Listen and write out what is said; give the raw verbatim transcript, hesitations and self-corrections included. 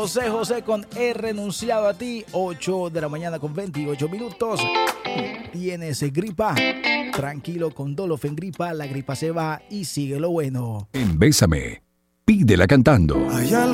José José con He renunciado a ti, ocho de la mañana con veintiocho minutos. ¿Tienes gripa? Tranquilo, con Dolofen Gripa, la gripa se va y sigue lo bueno. En Bésame, pídela cantando.